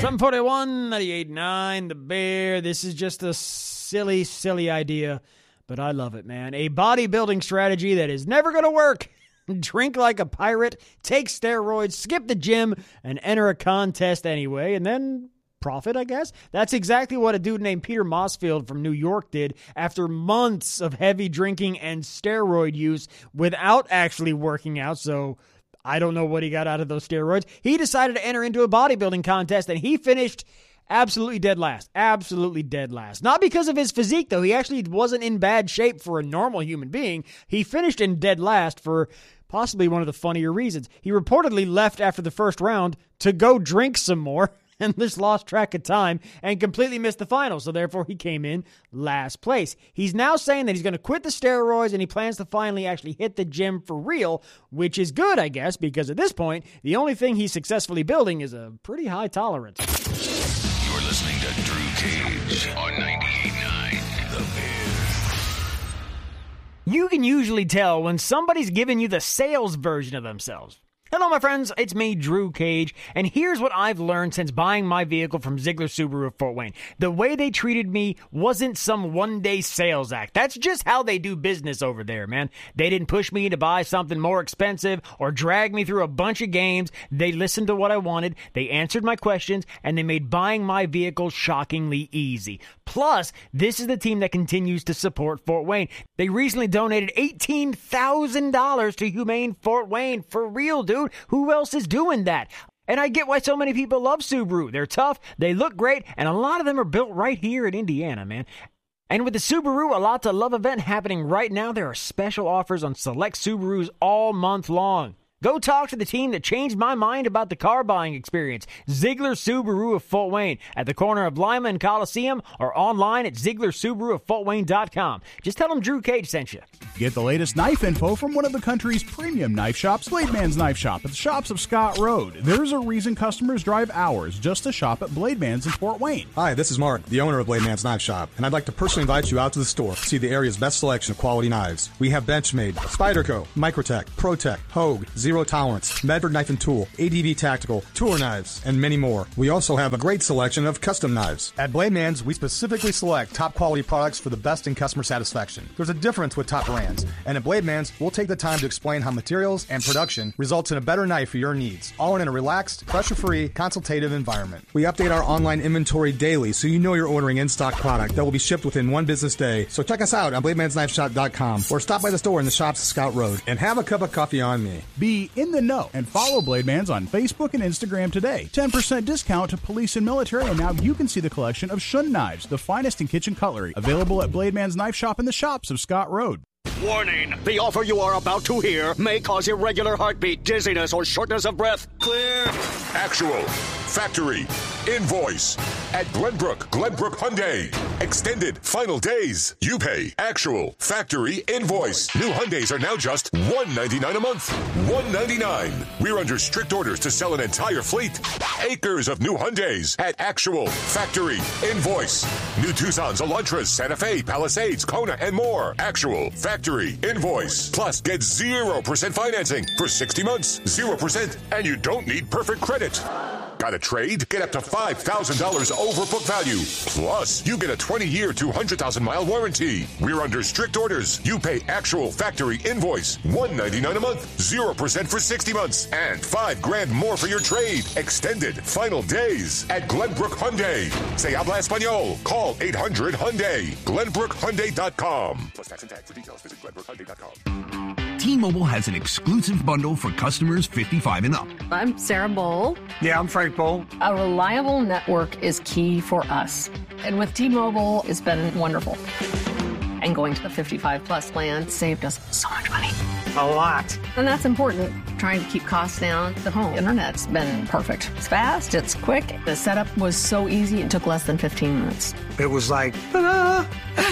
741, 98.9, The Bear. This is just a silly, silly idea, but I love it, man. A bodybuilding strategy that is never going to work. Drink like a pirate, take steroids, skip the gym, and enter a contest anyway, and then profit, I guess. That's exactly what a dude named Peter Mossfield from New York did after months of heavy drinking and steroid use without actually working out, so I don't know what he got out of those steroids. He decided to enter into a bodybuilding contest, and he finished absolutely dead last. Absolutely dead last. Not because of his physique, though. He actually wasn't in bad shape for a normal human being. He finished in dead last for possibly one of the funnier reasons. He reportedly left after the first round to go drink some more and just lost track of time and completely missed the final. So therefore, he came in last place. He's now saying that he's going to quit the steroids and he plans to finally actually hit the gym for real, which is good, I guess, because at this point, the only thing he's successfully building is a pretty high tolerance. You're listening to Drew Cage on 98.9 The Bear. You can usually tell when somebody's giving you the sales version of themselves. Hello, my friends. It's me, Drew Cage, and here's what I've learned since buying my vehicle from Ziegler Subaru of Fort Wayne. The way they treated me wasn't some one-day sales act. That's just how they do business over there, man. They didn't push me to buy something more expensive or drag me through a bunch of games. They listened to what I wanted, they answered my questions, and they made buying my vehicle shockingly easy. Plus, this is the team that continues to support Fort Wayne. They recently donated $18,000 to Humane Fort Wayne. For real, dude. Who else is doing that? And I get why so many people love Subaru. They're tough, they look great, and a lot of them are built right here in Indiana, man. And with the Subaru A Lot to Love event happening right now, there are special offers on select Subarus all month long. Go talk to the team that changed my mind about the car buying experience. Ziegler Subaru of Fort Wayne at the corner of Lima and Coliseum or online at ZieglerSubaruofFortWayne.com. Just tell them Drew Cage sent you. Get the latest knife info from one of the country's premium knife shops, Blade Man's Knife Shop at the shops of Scott Road. There's a reason customers drive hours just to shop at Blade Man's in Fort Wayne. Hi, this is Mark, the owner of Blade Man's Knife Shop, and I'd like to personally invite you out to the store to see the area's best selection of quality knives. We have Benchmade, Spyderco, Microtech, ProTech, Hogue, Zero Tolerance, Medford Knife and Tool, ADV Tactical, Tour Knives, and many more. We also have a great selection of custom knives. At Blade Man's, we specifically select top quality products for the best in customer satisfaction. There's a difference with top brands, and at Blade Man's, we'll take the time to explain how materials and production results in a better knife for your needs, all in a relaxed, pressure-free, consultative environment. We update our online inventory daily so you know you're ordering in-stock product that will be shipped within one business day. So check us out on BladeMansKnifeShop.com or stop by the store in the shops of Scout Road and have a cup of coffee on me. Be in the know and follow Blade Man's on Facebook and Instagram today. 10% discount to police and military, and now you can see the collection of Shun knives, the finest in kitchen cutlery, available at Blade Man's Knife Shop in the shops of Scott Road. Warning! The offer you are about to hear may cause irregular heartbeat, dizziness, or shortness of breath. Clear. Actual, factory, invoice. At Glenbrook Hyundai. Extended final days. You pay actual, factory, invoice. New Hyundais are now just $199 a month. $199. We're under strict orders to sell an entire fleet. Acres of new Hyundais at actual, factory, invoice. New Tucsons, Elantras, Santa Fe, Palisades, Kona, and more. Actual, factory, invoice. Plus, get 0% financing for 60 months. 0%. And you don't need perfect credit. Got a trade? Get up to $5,000 over book value. Plus, you get a 20-year, 200,000-mile warranty. We're under strict orders. You pay actual factory invoice. $199 a month. 0% for 60 months. And $5,000 more for your trade. Extended final days at Glenbrook Hyundai. Se habla español. Call 800-HYUNDAI. GlenbrookHyundai.com. Plus tax and tag. For details, visit GlenbrookHyundai.com. T-Mobile has an exclusive bundle for customers 55 and up. I'm Sarah Bowl. Yeah, I'm Frank Bowl. A reliable network is key for us. And with T-Mobile, it's been wonderful. And going to the 55 plus plan saved us so much money. A lot. And that's important. Trying to keep costs down. The home internet's been perfect. It's fast, it's quick. The setup was so easy, it took less than 15 minutes. It was like, ta-da!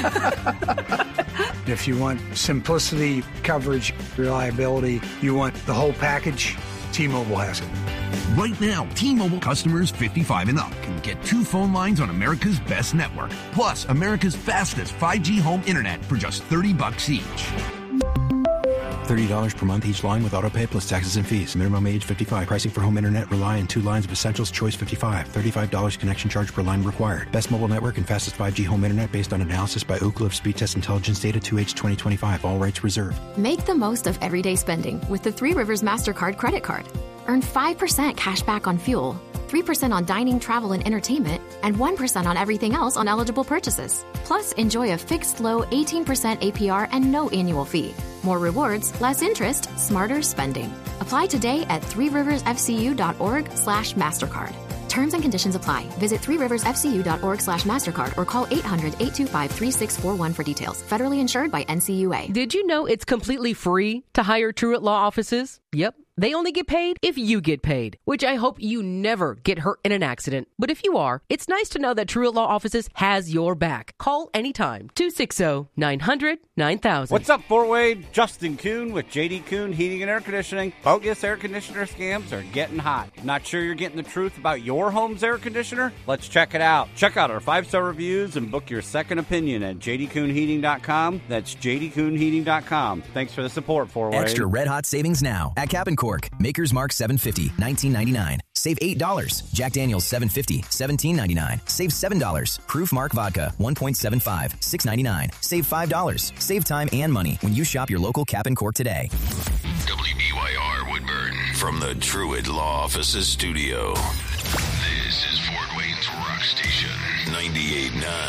If you want simplicity, coverage, reliability, you want the whole package, T-Mobile has it. Right now, T-Mobile customers 55 and up can get 2 phone lines on America's best network, plus America's fastest 5G home internet for just $30 each. $30 per month each line with autopay plus taxes and fees. Minimum age 55. Pricing for home internet rely on 2 lines of Essentials Choice 55. $35 connection charge per line required. Best mobile network and fastest 5G home internet based on analysis by Ookla of Speed Test Intelligence data 2H 2025. All rights reserved. Make the most of everyday spending with the Three Rivers MasterCard credit card. Earn 5% cash back on fuel, 3% on dining, travel, and entertainment, and 1% on everything else on eligible purchases. Plus, enjoy a fixed low 18% APR and no annual fee. More rewards, less interest, smarter spending. Apply today at threeriversfcu.org/MasterCard. Terms and conditions apply. Visit threeriversfcu.org/MasterCard or call 800-825-3641 for details. Federally insured by NCUA. Did you know it's completely free to hire Truett Law Offices? Yep. They only get paid if you get paid, which I hope you never get hurt in an accident. But if you are, it's nice to know that Truett Law Offices has your back. Call anytime. 260-900-9000. What's up, Fort Wayne? Justin Kuhn with JD Kuhn Heating and Air Conditioning. Bogus air conditioner scams are getting hot. Not sure you're getting the truth about your home's air conditioner? Let's check it out. Check out our 5-star reviews and book your second opinion at jdkuhnheating.com. That's jdkuhnheating.com. Thanks for the support, Fort Wayne. Extra red hot savings now at Cap & Cork. Maker's Mark $7.50, $19.99. Save $8. Jack Daniel's $7.50, $17.99. Save $7. Proof Mark Vodka $1.75, $6.99. Save $5. Save time and money when you shop your local Cap & Cork today. WBYR Woodburn from the Truett Law Offices studio. This is Fort Wayne's Rock Station 98.9